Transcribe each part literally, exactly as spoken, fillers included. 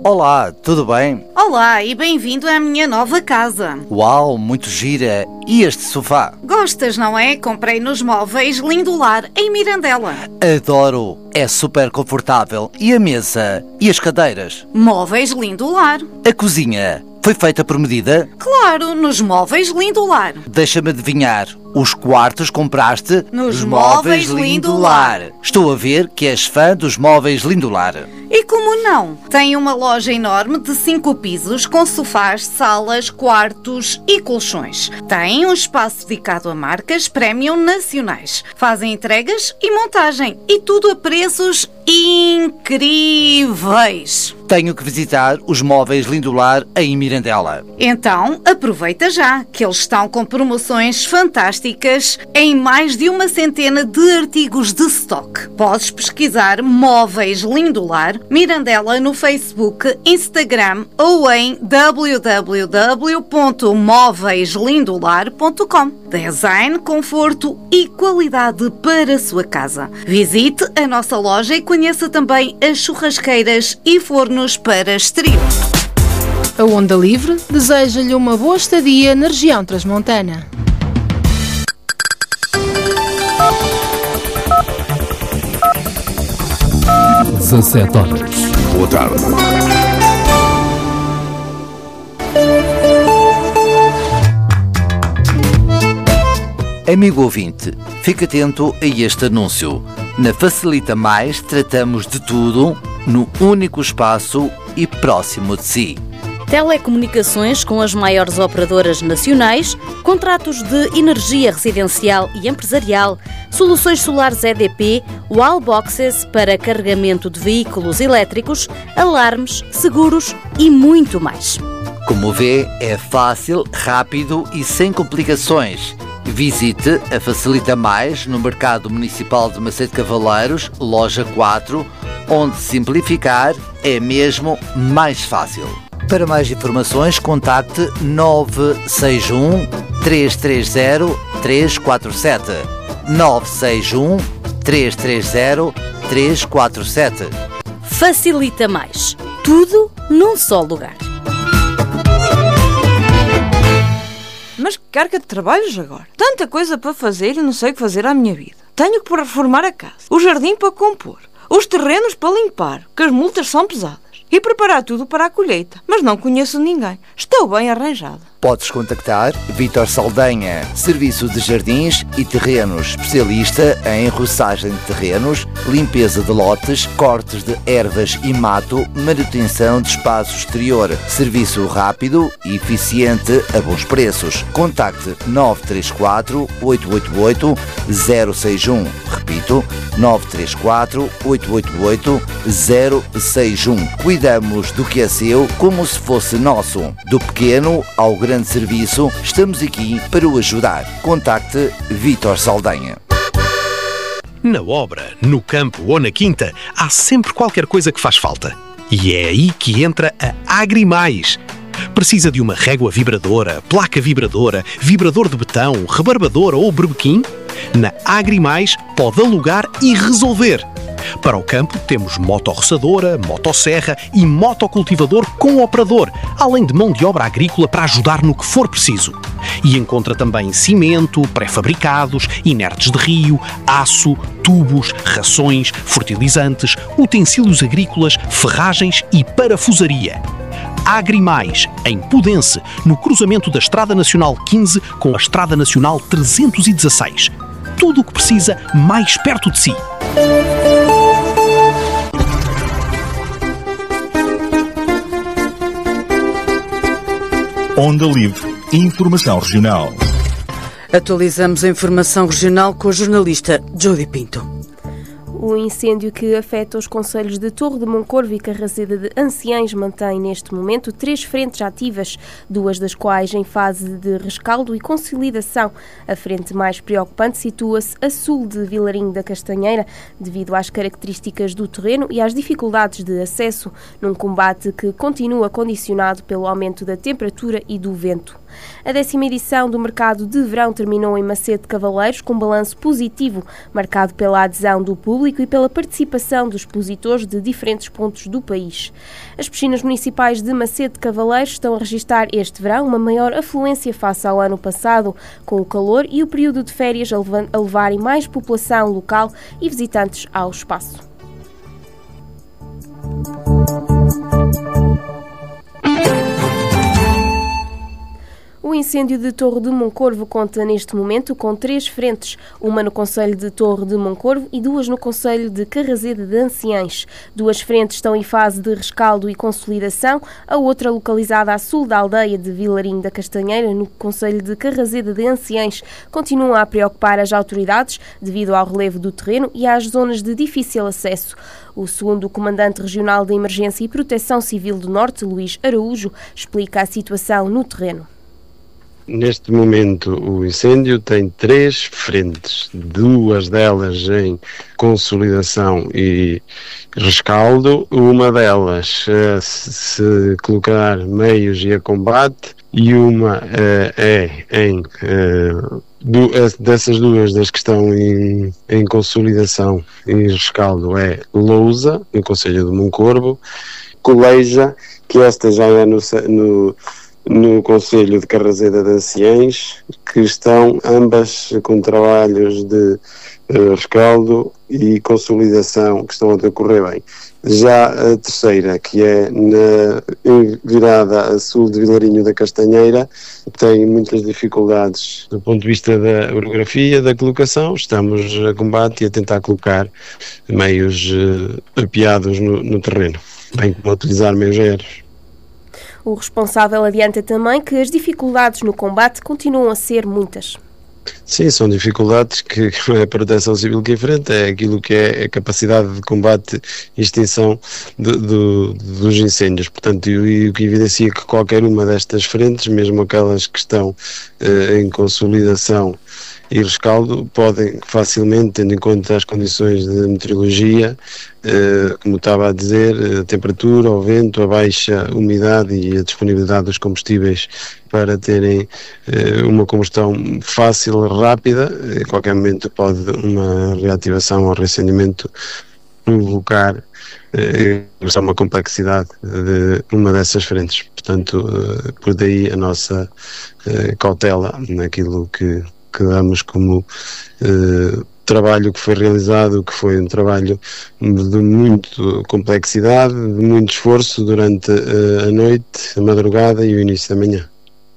Olá, tudo bem? Olá e bem-vindo à minha nova casa. Uau, muito gira. E este sofá? Gostas, não é? Comprei nos Móveis Lindolar, em Mirandela. Adoro, é super confortável. E a mesa? E as cadeiras? Móveis Lindolar. A cozinha? Foi feita por medida? Claro, nos Móveis Lindolar. Deixa-me adivinhar, os quartos compraste nos Móveis Lindolar. Estou a ver que és fã dos Móveis Lindolar. E como não? Tem uma loja enorme de cinco pisos com sofás, salas, quartos e colchões. Tem um espaço dedicado a marcas premium nacionais. Fazem entregas e montagem e tudo a preços incríveis. Tenho que visitar os Móveis Lindolar em Mirandela. Então, aproveita já, que eles estão com promoções fantásticas em mais de uma centena de artigos de stock. Podes pesquisar Móveis Lindolar Mirandela no Facebook, Instagram ou em w w w ponto móveis lindolar ponto com. Design, conforto e qualidade para a sua casa. Visite a nossa loja e conheça também as churrasqueiras e fornos para exterior. A Onda Livre deseja-lhe uma boa estadia na região transmontana. dezassete horas. Boa tarde. Amigo ouvinte, fique atento a este anúncio. Na Facilita Mais tratamos de tudo no único espaço e próximo de si. Telecomunicações com as maiores operadoras nacionais, contratos de energia residencial e empresarial, soluções solares E D P, wallboxes para carregamento de veículos elétricos, alarmes, seguros e muito mais. Como vê, é fácil, rápido e sem complicações. Visite a Facilita Mais no Mercado Municipal de Macedo Cavaleiros, loja quatro, onde simplificar é mesmo mais fácil. Para mais informações, contacte nove seis um, três três zero, três quatro sete. nove seis um, três três zero, três quatro sete. Facilita Mais. Tudo num só lugar. Mas que carga de trabalhos agora? Tanta coisa para fazer e não sei o que fazer à minha vida. Tenho que reformar a casa, o jardim para compor, os terrenos para limpar, que as multas são pesadas, e preparar tudo para a colheita. Mas não conheço ninguém. Estou bem arranjada. Podes contactar Vítor Saldanha, Serviço de Jardins e Terrenos, especialista em roçagem de terrenos, limpeza de lotes, cortes de ervas e mato, manutenção de espaço exterior. Serviço rápido e eficiente a bons preços. Contacte nove três quatro, oito oito oito, zero seis um. Repito, nove três quatro, oito oito oito, zero seis um. Cuidamos do que é seu como se fosse nosso. Do pequeno ao grande serviço, estamos aqui para o ajudar. Contacte Vítor Saldanha. Na obra, no campo ou na quinta, há sempre qualquer coisa que faz falta. E é aí que entra a Agrimais. Precisa de uma régua vibradora, placa vibradora, vibrador de betão, rebarbadora ou berbequim? Na Agrimais pode alugar e resolver. Para o campo temos motorroçadora, motosserra e motocultivador com operador, além de mão de obra agrícola para ajudar no que for preciso. E encontra também cimento, pré-fabricados, inertes de rio, aço, tubos, rações, fertilizantes, utensílios agrícolas, ferragens e parafusaria. Agrimais, em Pudense, no cruzamento da Estrada Nacional quinze com a Estrada Nacional trezentos e dezasseis. Tudo o que precisa mais perto de si. Onda Livre. Informação regional. Atualizamos a informação regional com a jornalista Jody Pinto. O incêndio que afeta os concelhos de Torre de Moncorvo e Carraceda de Anciães mantém neste momento três frentes ativas, duas das quais em fase de rescaldo e consolidação. A frente mais preocupante situa-se a sul de Vilarinho da Castanheira, devido às características do terreno e às dificuldades de acesso, num combate que continua condicionado pelo aumento da temperatura e do vento. A décima edição do Mercado de Verão terminou em Macedo de Cavaleiros com um balanço positivo, marcado pela adesão do público público e pela participação dos expositores de diferentes pontos do país. As piscinas municipais de Macedo de Cavaleiros estão a registrar este verão uma maior afluência face ao ano passado, com o calor e o período de férias a levarem mais população local e visitantes ao espaço. O incêndio de Torre de Moncorvo conta neste momento com três frentes, uma no concelho de Torre de Moncorvo e duas no concelho de Carrazede de Anciães. Duas frentes estão em fase de rescaldo e consolidação, a outra localizada a sul da aldeia de Vilarinho da Castanheira, no concelho de Carrazede de Anciães, continua a preocupar as autoridades devido ao relevo do terreno e às zonas de difícil acesso. O segundo comandante regional de Emergência e Proteção Civil do Norte, Luís Araújo, explica a situação no terreno. Neste momento o incêndio tem três frentes, duas delas em consolidação e rescaldo, uma delas uh, se colocar meios e a combate e uma uh, é em uh, du dessas duas das que estão em, em consolidação e rescaldo é Lousa, no concelho de Moncorvo, Coleja, que esta já é no, no no concelho de Carrazede de Anciães, que estão ambas com trabalhos de uh, rescaldo e consolidação que estão a decorrer bem. Já a terceira, que é na virada a sul de Vilarinho da Castanheira, tem muitas dificuldades do ponto de vista da orografia, da colocação. Estamos a combate e a tentar colocar meios uh, apiados no, no terreno, bem como utilizar meios aéreos. O responsável adianta também que as dificuldades no combate continuam a ser muitas. Sim, são dificuldades que é a Proteção Civil que enfrenta, é aquilo que é a capacidade de combate e extinção de, de, dos incêndios. Portanto, e o que evidencia que qualquer uma destas frentes, mesmo aquelas que estão eh, em consolidação e rescaldo, podem facilmente, tendo em conta as condições de meteorologia, eh, como estava a dizer, a temperatura, o vento, a baixa umidade e a disponibilidade dos combustíveis para terem eh, uma combustão fácil, rápida, em qualquer momento pode uma reativação ou reacendimento provocar eh, uma complexidade de uma dessas frentes. Portanto, eh, por daí a nossa eh, cautela naquilo que que damos como eh, trabalho que foi realizado, que foi um trabalho de muita complexidade, de muito esforço durante eh, a noite, a madrugada e o início da manhã.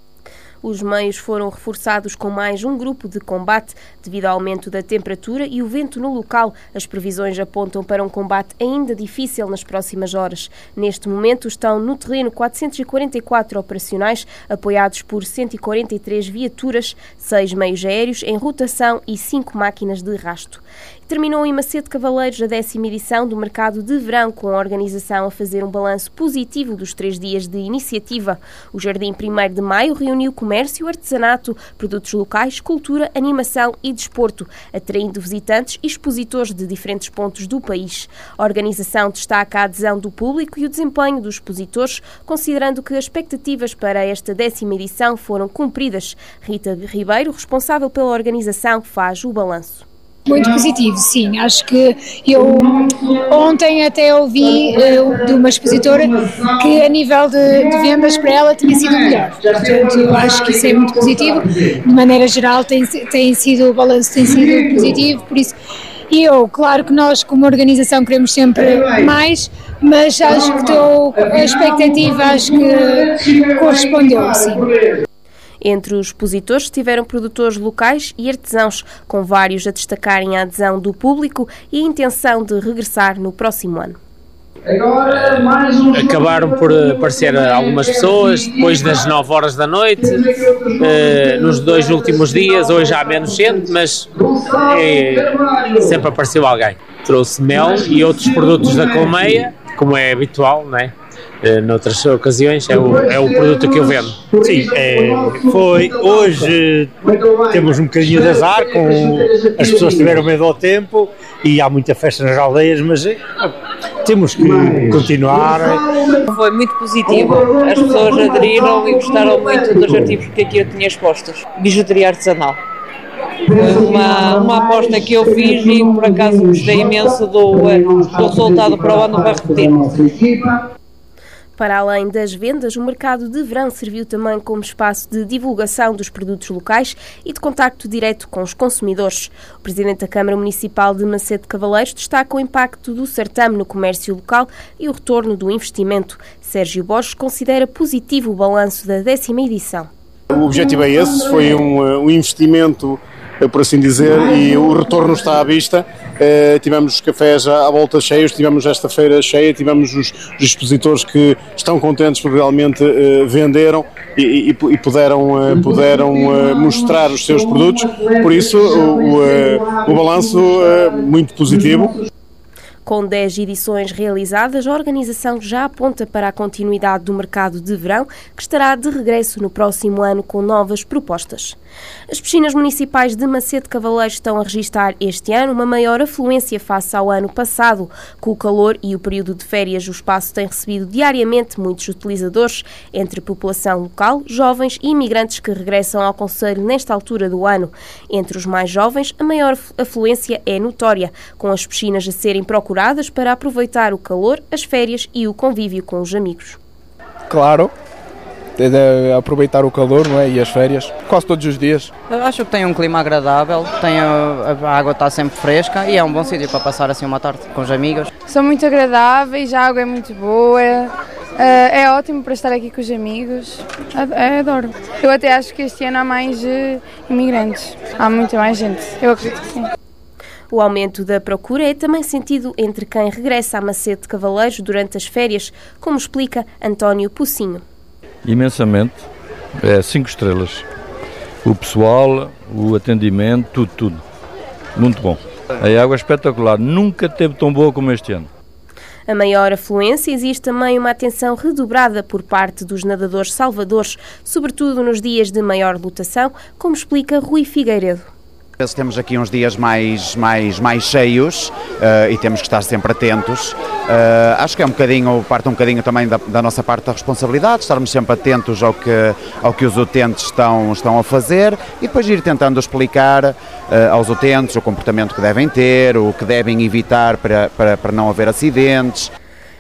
Os meios foram reforçados com mais um grupo de combate devido ao aumento da temperatura e o vento no local. As previsões apontam para um combate ainda difícil nas próximas horas. Neste momento estão no terreno quatrocentos e quarenta e quatro operacionais, apoiados por cento e quarenta e três viaturas, seis meios aéreos em rotação e cinco máquinas de rasto. Terminou em Macedo de Cavaleiros a décima edição do Mercado de Verão, com a organização a fazer um balanço positivo dos três dias de iniciativa. O Jardim primeiro de Maio reuniu comércio, artesanato, produtos locais, cultura, animação e desporto, atraindo visitantes e expositores de diferentes pontos do país. A organização destaca a adesão do público e o desempenho dos expositores, considerando que as expectativas para esta décima edição foram cumpridas. Rita Ribeiro, responsável pela organização, faz o balanço. Muito positivo, sim. Acho que eu ontem até ouvi uh, de uma expositora que a nível de, de vendas para ela tinha sido melhor. Portanto, eu acho que isso é muito positivo. De maneira geral tem, tem sido, o balanço tem sido positivo, por isso e eu, claro que nós como organização queremos sempre mais, mas acho que estou, a expectativa acho que correspondeu, sim. Entre os expositores estiveram produtores locais e artesãos, com vários a destacarem a adesão do público e a intenção de regressar no próximo ano. Acabaram por aparecer algumas pessoas depois das nove horas da noite, eh, nos dois últimos dias. Hoje há menos gente, mas eh, sempre apareceu alguém. Trouxe mel e outros produtos da colmeia, como é habitual, não é? Noutras ocasiões é o, é o produto que eu vendo. Sim, é, foi hoje temos um bocadinho de azar, com, as pessoas tiveram medo ao tempo e há muita festa nas aldeias, mas é, temos que continuar. Foi muito positivo, as pessoas aderiram e gostaram muito dos artigos que aqui eu tinha expostos. Bijuteria artesanal. Foi uma, uma aposta que eu fiz e por acaso gostei imenso do, do resultado para o ano, vai repetir. Para além das vendas, o mercado de verão serviu também como espaço de divulgação dos produtos locais e de contacto direto com os consumidores. O Presidente da Câmara Municipal de Macedo de Cavaleiros destaca o impacto do certame no comércio local e o retorno do investimento. Sérgio Borges considera positivo o balanço da décima edição. O objetivo é esse, foi um, um investimento, por assim dizer, e o retorno está à vista. Uh, tivemos os cafés à, à volta cheios, tivemos esta feira cheia, tivemos os, os expositores que estão contentes porque realmente uh, venderam e, e, e puderam, uh, puderam uh, mostrar os seus produtos, por isso o, o, uh, o balanço uh, muito positivo. Com dez edições realizadas, a organização já aponta para a continuidade do mercado de verão, que estará de regresso no próximo ano com novas propostas. As piscinas municipais de Macedo de Cavaleiros estão a registrar este ano uma maior afluência face ao ano passado. Com o calor e o período de férias, o espaço tem recebido diariamente muitos utilizadores, entre população local, jovens e imigrantes que regressam ao concelho nesta altura do ano. Entre os mais jovens, a maior afluência é notória, com as piscinas a serem procuradas para aproveitar o calor, as férias e o convívio com os amigos. Claro, é de aproveitar o calor, não é? E as férias, quase todos os dias. Eu acho que tem um clima agradável, tem a, a água está sempre fresca e é um bom sítio para passar assim uma tarde com os amigos. São muito agradáveis, a água é muito boa, é ótimo para estar aqui com os amigos, adoro. Eu até acho que este ano há mais imigrantes, há muita mais gente, eu acredito que sim. O aumento da procura é também sentido entre quem regressa a Macedo de Cavaleiros durante as férias, como explica António Pocinho. Imensamente, é cinco estrelas. O pessoal, o atendimento, tudo, tudo. Muito bom. A água é espetacular, nunca teve tão boa como este ano. A maior afluência existe também uma atenção redobrada por parte dos nadadores salvadores, sobretudo nos dias de maior lotação, como explica Rui Figueiredo. Temos aqui uns dias mais, mais, mais cheios uh, e temos que estar sempre atentos. Uh, acho que é um bocadinho, parte um bocadinho também da, da nossa parte da responsabilidade, estarmos sempre atentos ao que, ao que os utentes estão, estão a fazer e depois ir tentando explicar uh, aos utentes o comportamento que devem ter, o que devem evitar para, para, para não haver acidentes.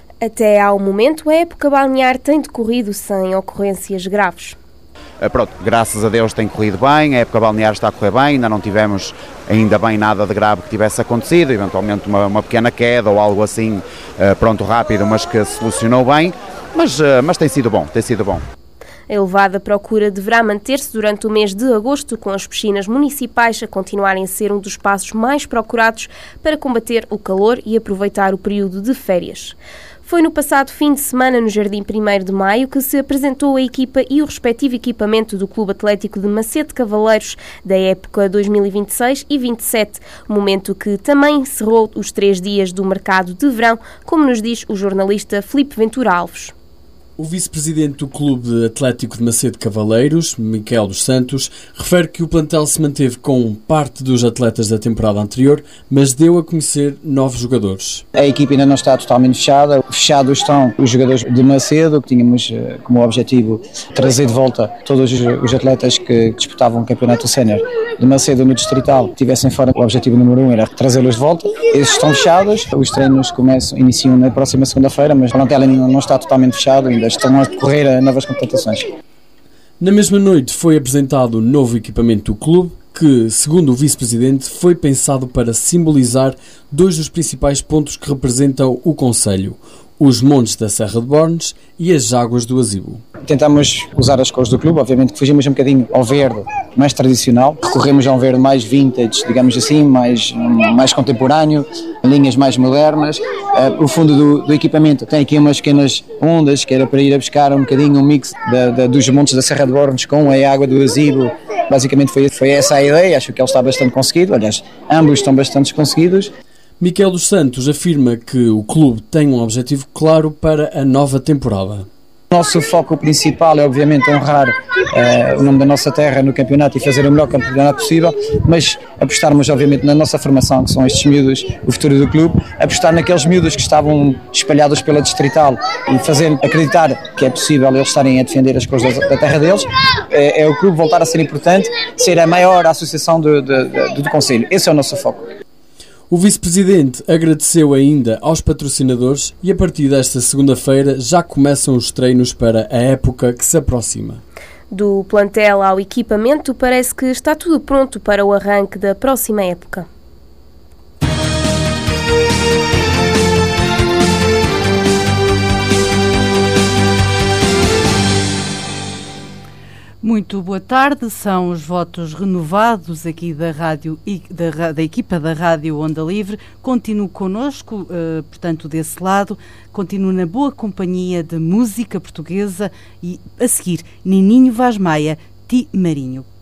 Até ao momento, a época balnear tem decorrido sem ocorrências graves. Pronto, graças a Deus tem corrido bem, a época balnear está a correr bem, ainda não tivemos ainda bem nada de grave que tivesse acontecido, eventualmente uma, uma pequena queda ou algo assim, pronto, rápido, mas que se solucionou bem, mas, mas tem sido bom, tem sido bom. A elevada procura deverá manter-se durante o mês de agosto, com as piscinas municipais a continuarem a ser um dos espaços mais procurados para combater o calor e aproveitar o período de férias. Foi no passado fim de semana, no Jardim primeiro de Maio, que se apresentou a equipa e o respectivo equipamento do Clube Atlético de Macedo de Cavaleiros da época dois mil e vinte e seis e vinte e sete, momento que também encerrou os três dias do mercado de verão, como nos diz o jornalista Filipe Ventura Alves. O vice-presidente do Clube Atlético de Macedo de Cavaleiros, Miquel dos Santos, refere que o plantel se manteve com parte dos atletas da temporada anterior, mas deu a conhecer novos jogadores. A equipe ainda não está totalmente fechada. Fechados estão os jogadores de Macedo, que tínhamos como objetivo trazer de volta todos os atletas que disputavam o campeonato sénior de Macedo no Distrital, que tivessem fora. O objetivo número um era trazê-los de volta. Esses estão fechados. Os treinos começam, iniciam na próxima segunda-feira, mas o plantel ainda não está totalmente fechado, ainda estão a decorrer a novas contratações. Na mesma noite foi apresentado o novo equipamento do clube, que, segundo o vice-presidente, foi pensado para simbolizar dois dos principais pontos que representam o concelho: os montes da Serra de Bornes e as águas do Azibo. Tentamos usar as cores do clube, obviamente que fugimos um bocadinho ao verde mais tradicional, recorremos a um verde mais vintage, digamos assim, mais, mais contemporâneo, linhas mais modernas. Uh, o fundo do, do equipamento tem aqui umas pequenas ondas, que era para ir a buscar um bocadinho um mix da, da, dos montes da Serra de Bornes com a água do Azibo. Basicamente foi, foi essa a ideia, acho que ele está bastante conseguido, aliás, ambos estão bastante conseguidos. Miquel dos Santos afirma que o clube tem um objetivo claro para a nova temporada. O nosso foco principal é obviamente honrar uh, o nome da nossa terra no campeonato e fazer o melhor campeonato possível, mas apostarmos obviamente na nossa formação, que são estes miúdos, o futuro do clube, apostar naqueles miúdos que estavam espalhados pela distrital e fazer acreditar que é possível eles estarem a defender as cores da, da terra deles, é, é o clube voltar a ser importante, ser a maior associação do, do, do, do concelho. Esse é o nosso foco. O vice-presidente agradeceu ainda aos patrocinadores e a partir desta segunda-feira já começam os treinos para a época que se aproxima. Do plantel ao equipamento, parece que está tudo pronto para o arranque da próxima época. Muito boa tarde, são os votos renovados aqui da rádio e da, da equipa da Rádio Onda Livre. Continuo connosco, uh, portanto, desse lado, continuo na boa companhia de música portuguesa e, a seguir, Nininho Vaz Maia, Ti Marinho.